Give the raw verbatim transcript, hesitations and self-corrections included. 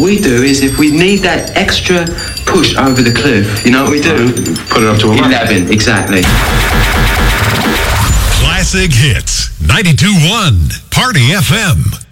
we do is if we need that extra push over the cliff, you know what we do? Put it up to eleven, exactly. Classic Hits, ninety-two point one, Party F M.